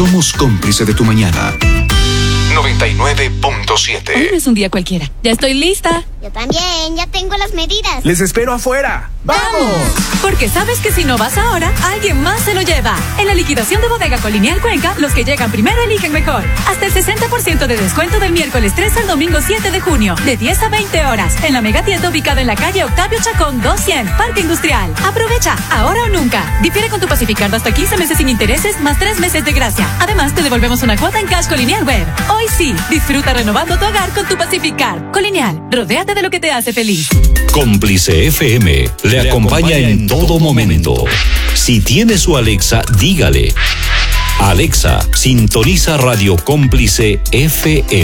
Somos cómplice de tu mañana. 99.7. Hoy no es un día cualquiera. Ya estoy lista. Yo también, ya tengo las medidas. Les espero afuera. ¡Vamos! Porque sabes que si no vas ahora, alguien más se lo lleva. En la liquidación de Bodega Colonial Cuenca, los que llegan primero eligen mejor. Hasta el 60% de descuento del miércoles 3 al domingo 7 de junio, de 10 a 20 horas, en la megatienda ubicada en la calle Octavio Chacón 200, Parque Industrial. Aprovecha, ahora o nunca. Difiere con tu Pacificard hasta 15 meses sin intereses, más 3 meses de gracia. Además, te devolvemos una cuota en cash Colonial Web. Hoy sí, disfruta renovando tu hogar con tu Pacificard. Colonial, rodéate de lo que te hace feliz. Cómplice FM le acompaña en todo momento. Si tiene su Alexa, dígale: Alexa, sintoniza Radio Cómplice FM.